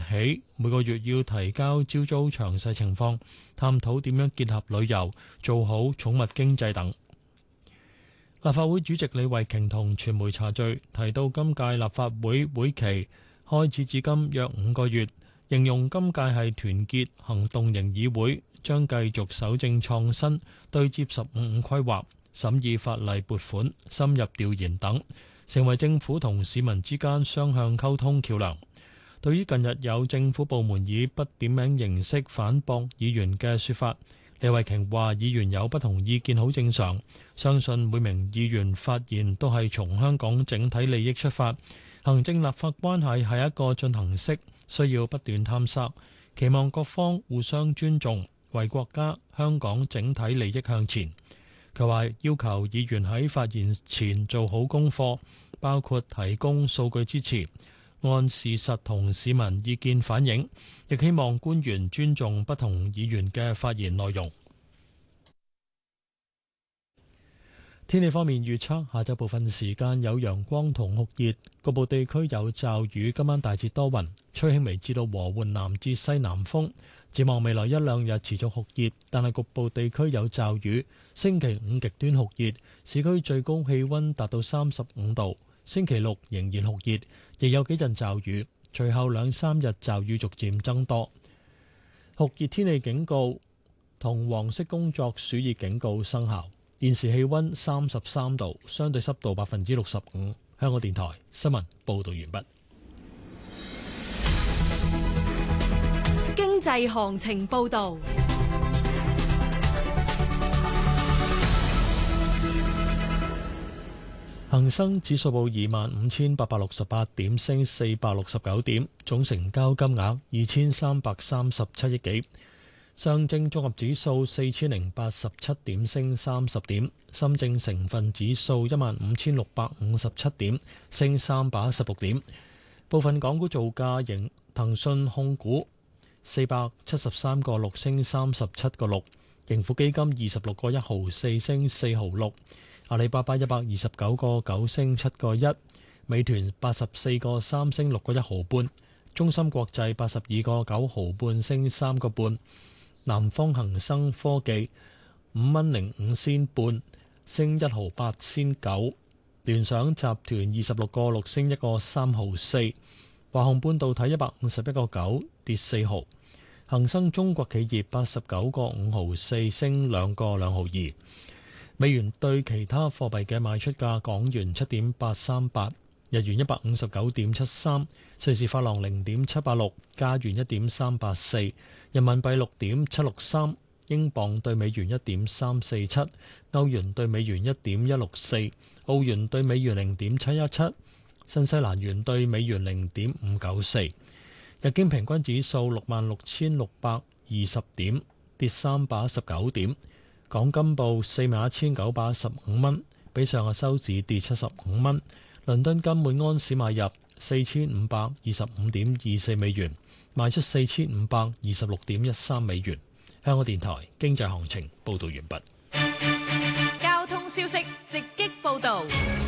起，每個月要提交招租詳細情況，探討點樣結合旅遊，做好寵物經濟等。立法會主席李慧瓊同傳媒茶敘，提到今屆立法會會期開始至今約5個月，形容今屆係團結行動型議會，將繼續守正創新，對接15規劃、審議法例撥款、深入調研等，成為政府同市民之間雙向溝通橋梁。對於近日有政府部門以不點名形式反駁議員嘅說法，李慧瓊話：議員有不同意見好正常，相信每名議員發言都係從香港整體利益出發。行政立法關係係一個進行式，需要不斷探索，期望各方互相尊重，為國家、香港整體利益向前。佢話要求議員喺發言前做好功課，包括提供數據支持，按事實同市民意見反映，亦希望官員尊重不同議員嘅發言內容。天氣方面預測，下晝部分時間有陽光同酷熱，局部地區有驟雨。今晚大致多雲，吹輕微至到和緩南至西南風。展望未來一兩日持續酷熱，但係局部地區有驟雨。星期五極端酷熱，市區最高氣溫達到35度。星期六仍然酷熱，亦有幾陣驟雨。隨後兩三日驟雨逐漸增多。酷熱天氣警告同黃色工作暑熱警告生效。現時氣溫33度，相對濕度65%。香港電台新聞報道完畢。 經濟行情報道。 恒生指數報25,868點，升469點，總成交金額2337億幾。上證綜合指數4087點，升30點。深證成分指數15,657點，升316點。部分港股造價型，騰訊控股473個6升37個6，盈富基金26個1毫4升4毫6，阿里巴巴129個9升7個1，美團84個3升6個1毫半，中芯國際82個9毫半升3個半。南方恒生科技5.05仙半升1毫8仙9，聯想集團26個6升1個3毫4，華虹半導體151個9跌4毫，恒生中國企業89個5毫4升2個2毫2。美元對其他貨幣嘅賣出價：港元7.838，日元159.73，瑞士法郎0.786，加元1.384。人民幣6.763，英鎊對美元1.347，歐元對美元1.164，澳元對美元0.717，新西蘭元對美元0.594。日經平均指數66,620點，跌319點。港金報41,915蚊，比上日收市跌75蚊。倫敦金每安士買入4,525.24美元，賣出4,526.13美元。香港電台經濟行情報道完畢。 交通消息直擊報道。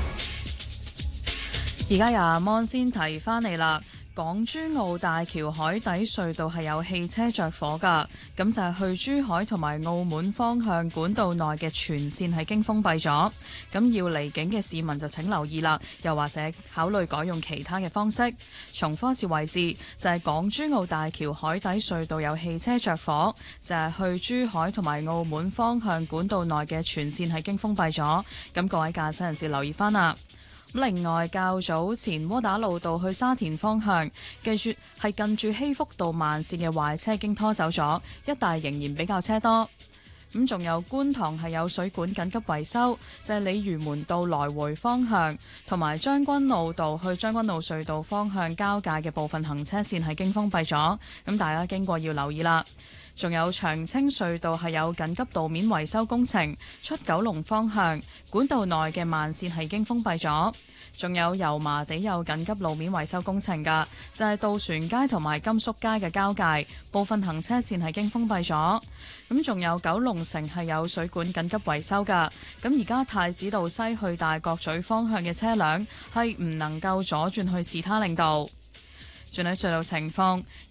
而家由阿芒先提翻嚟啦。港珠澳大橋海底隧道係有汽車着火㗎，咁就係去珠海同埋澳門方向管道內嘅全線係經封閉咗，咁要離境嘅市民就請留意啦，又或者考慮改用其他嘅方式。重複一次位置就係港珠澳大橋海底隧道有汽車着火，就係去珠海同埋澳門方向管道內嘅全線係經封閉咗，咁各位駕駛人士留意翻啦。另外，較早前窩打老道去沙田方向，記住係近住禧福道慢線嘅壞車已經拖走咗，一帶仍然比較車多。咁仲有觀塘係有水管緊急維修，就係鯉魚門道來回方向，同埋將軍澳道去將軍澳隧道方向交界嘅部分行車線係經封閉咗，咁大家經過要留意啦。仲有長青隧道係有緊急道面維修工程，出九龍方向管道內嘅慢線係經封閉咗。仲有油麻地有緊急路面維修工程㗎，就係渡船街同埋甘肅街嘅交界部分行車線係經封閉咗。咁仲有九龍城係有水管緊急維修㗎，咁而家太子道西去大角咀方向嘅車輛係唔能夠左轉去士他令道。轉喺隧道情況，